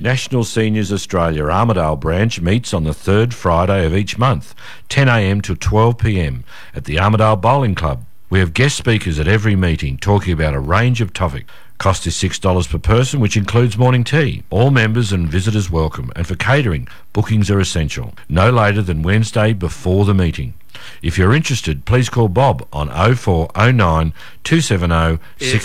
National Seniors Australia Armidale branch meets on the third Friday of each month, 10 a.m. to 12 p.m. at the Armidale Bowling Club. We have guest speakers at every meeting talking about a range of topics. Cost is $6 per person, which includes morning tea. All members and visitors welcome, and for catering, bookings are essential. No later than Wednesday before the meeting. If you're interested, please call Bob on 0409 270 6